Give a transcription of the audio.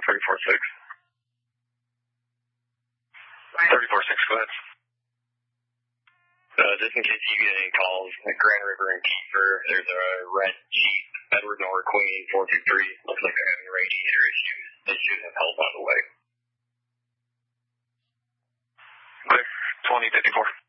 34-6. 34-6, go ahead. Just in case you get any calls at Grand River and Kiefer, there's a red Jeep, Edward Nora Queen 423. Looks like they're having radiator issues. They should have help on the way. Clear. 2054.